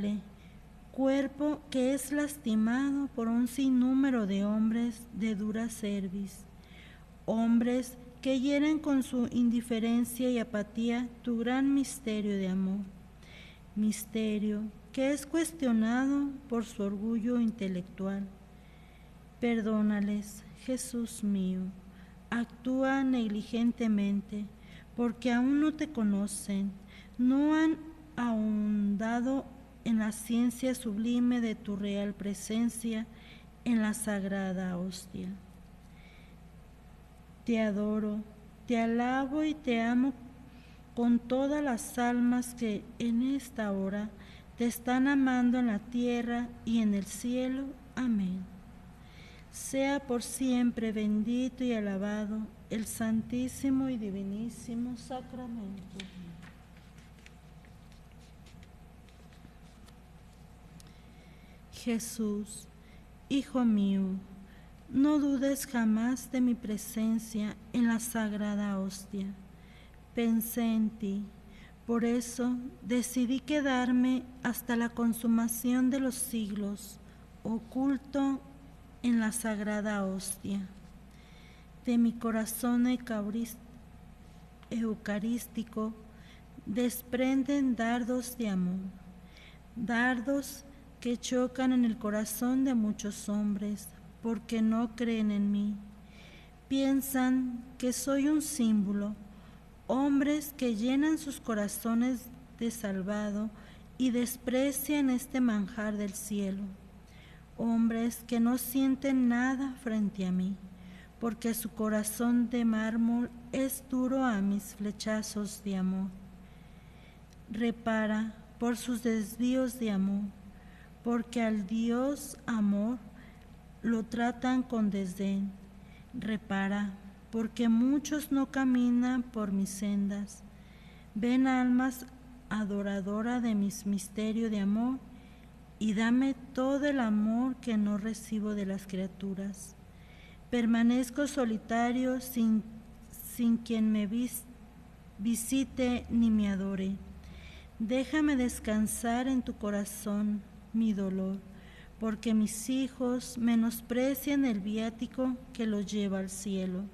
miserable, cuerpo que es lastimado por un sinnúmero de hombres de dura cerviz, hombres que hieren con su indiferencia y apatía tu gran misterio de amor, misterio que es cuestionado por su orgullo intelectual. Perdónales, Jesús mío, actúa negligentemente, porque aún no te conocen, no han ahondado en la ciencia sublime de tu real presencia en la sagrada hostia. Te adoro, te alabo y te amo con todas las almas que en esta hora te están amando en la tierra y en el cielo. Amén. Sea por siempre bendito y alabado el santísimo y divinísimo sacramento. Jesús, Hijo mío, no dudes jamás de mi presencia en la sagrada hostia. Pensé en ti, por eso decidí quedarme hasta la consumación de los siglos, oculto en la sagrada hostia. De mi corazón eucarístico desprenden dardos de amor, dardos que chocan en el corazón de muchos hombres porque no creen en mí. Piensan que soy un símbolo, hombres que llenan sus corazones de salvado y desprecian este manjar del cielo. Hombres que no sienten nada frente a mí, porque su corazón de mármol es duro a mis flechazos de amor. Repara por sus desvíos de amor, porque al Dios amor lo tratan con desdén. Repara, porque muchos no caminan por mis sendas. Ven, almas adoradora de mis misterios de amor, y dame todo el amor que no recibo de las criaturas. Permanezco solitario sin quien me visite ni me adore. Déjame descansar en tu corazón mi dolor, porque mis hijos menosprecian el viático que los lleva al cielo.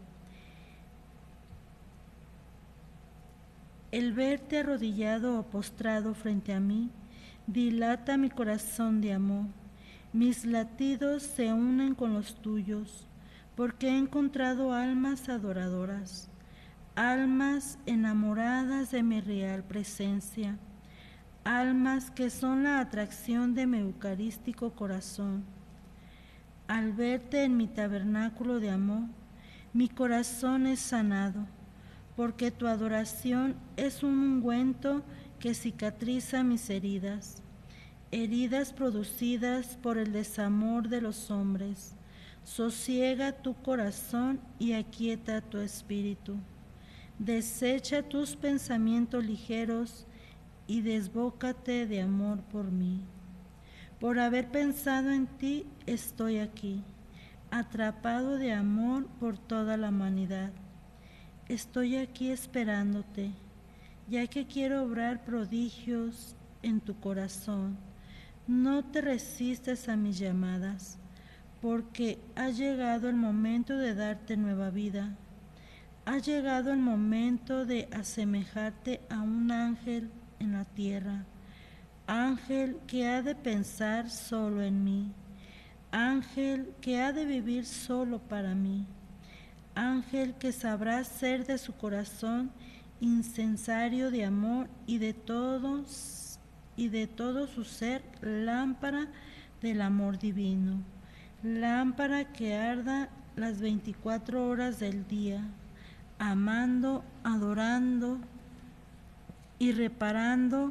El verte arrodillado o postrado frente a mí dilata mi corazón de amor. Mis latidos se unen con los tuyos, porque he encontrado almas adoradoras, almas enamoradas de mi real presencia, almas que son la atracción de mi eucarístico corazón. Al verte en mi tabernáculo de amor, mi corazón es sanado, porque tu adoración es un ungüento que cicatriza mis heridas, heridas producidas por el desamor de los hombres. Sosiega tu corazón y aquieta tu espíritu. Desecha tus pensamientos ligeros y desbócate de amor por mí. Por haber pensado en ti, estoy aquí, atrapado de amor por toda la humanidad. Estoy aquí esperándote, ya que quiero obrar prodigios en tu corazón. No te resistas a mis llamadas, porque ha llegado el momento de darte nueva vida. Ha llegado el momento de asemejarte a un ángel en la tierra, ángel que ha de pensar solo en mí, ángel que ha de vivir solo para mí, ángel que sabrá ser de su corazón incensario de amor y de todo su ser lámpara del amor divino, lámpara que arda las 24 horas del día, amando, adorando y reparando,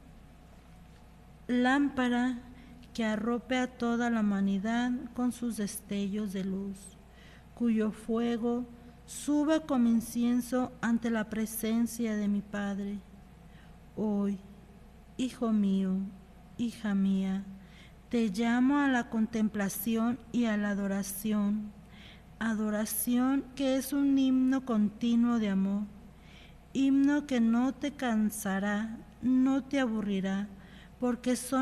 lámpara que arrope a toda la humanidad con sus destellos de luz, cuyo fuego suba como incienso ante la presencia de mi Padre. Hoy, hijo mío, hija mía, te llamo a la contemplación y a la adoración, adoración que es un himno continuo de amor, himno que no te cansará, no te aburrirá, porque son